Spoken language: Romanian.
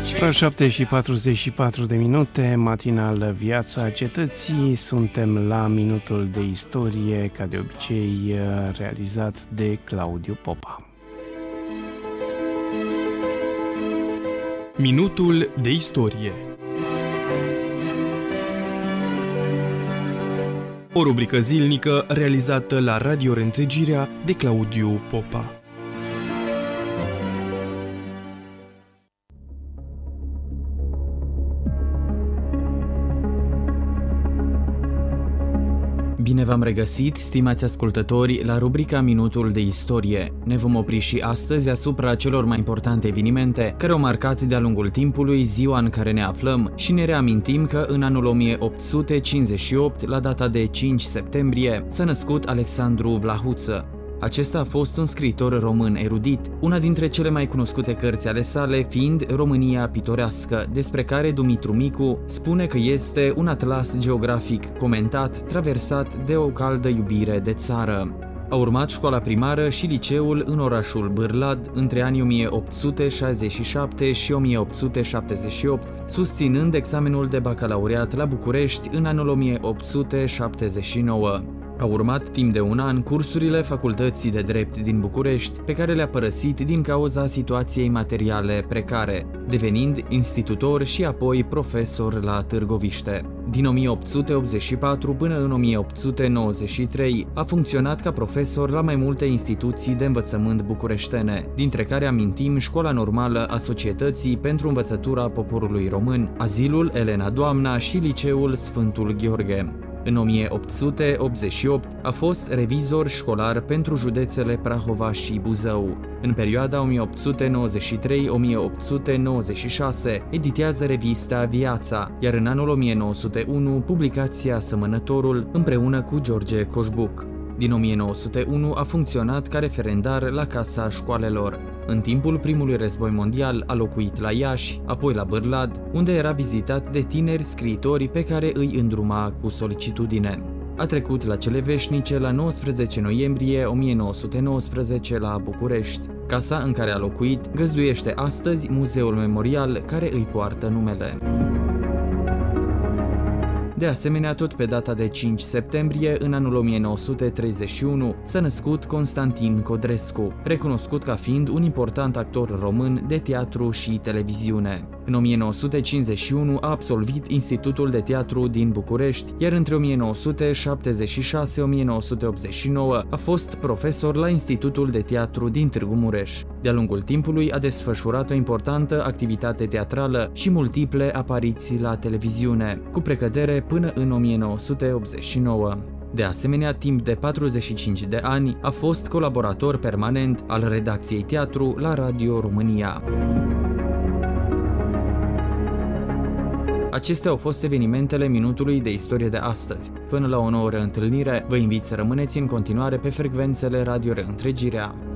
Ora 7 și 44 de minute, matinal Viața Cetății. Suntem la minutul de istorie, ca de obicei, realizat de Claudiu Popa. Minutul de istorie. O rubrică zilnică realizată la Radio Reîntregirea de Claudiu Popa. Bine v-am regăsit, stimați ascultători, la rubrica Minutul de Istorie. Ne vom opri și astăzi asupra celor mai importante evenimente care au marcat de-a lungul timpului ziua în care ne aflăm și ne reamintim că în anul 1858, la data de 5 septembrie, s-a născut Alexandru Vlahuță. Acesta a fost un scriitor român erudit, una dintre cele mai cunoscute cărți ale sale fiind România pitorească, despre care Dumitru Micu spune că este un atlas geografic comentat, traversat de o caldă iubire de țară. A urmat școala primară și liceul în orașul Bârlad între anii 1867 și 1878, susținând examenul de bacalaureat la București în anul 1879. A urmat timp de un an cursurile Facultății de Drept din București, pe care le-a părăsit din cauza situației materiale precare, devenind institutor și apoi profesor la Târgoviște. Din 1884 până în 1893 a funcționat ca profesor la mai multe instituții de învățământ bucureștene, dintre care amintim Școala Normală a Societății pentru Învățătura Poporului Român, Azilul Elena Doamna și Liceul Sfântul Gheorghe. În 1888 a fost revizor școlar pentru județele Prahova și Buzău. În perioada 1893-1896 editează revista Viața, iar în anul 1901 publicația Sămănătorul împreună cu George Coșbuc. Din 1901 a funcționat ca referendar la Casa Școalelor. În timpul primului război mondial a locuit la Iași, apoi la Bârlad, unde era vizitat de tineri scriitori pe care îi îndruma cu solicitudine. A trecut la cele veșnice la 19 noiembrie 1919 la București. Casa în care a locuit găzduiește astăzi Muzeul Memorial care îi poartă numele. De asemenea, tot pe data de 5 septembrie, în anul 1931, s-a născut Constantin Codrescu, recunoscut ca fiind un important actor român de teatru și televiziune. În 1951 a absolvit Institutul de Teatru din București, iar între 1976-1989 a fost profesor la Institutul de Teatru din Târgu Mureș. De-a lungul timpului a desfășurat o importantă activitate teatrală și multiple apariții la televiziune, cu precădere până în 1989. De asemenea, timp de 45 de ani a fost colaborator permanent al redacției teatru la Radio România. Acestea au fost evenimentele minutului de istorie de astăzi. Până la o nouă reîntâlnire, vă invit să rămâneți în continuare pe frecvențele Radio Reîntregirea.